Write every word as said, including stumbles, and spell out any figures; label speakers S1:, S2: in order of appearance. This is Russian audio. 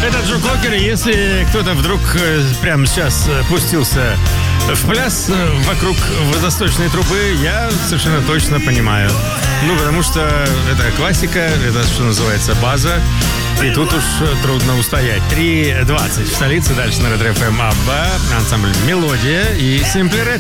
S1: Это Джо Кокер. Если кто-то вдруг прямо сейчас пустился в пляс вокруг водосточной трубы, я совершенно точно понимаю. Ну, потому что это классика, это, что называется, база. И тут уж трудно устоять. три двадцать в столице, дальше на Ретро эф эм Абба, ансамбль «Мелодия» и «Симпли Ред».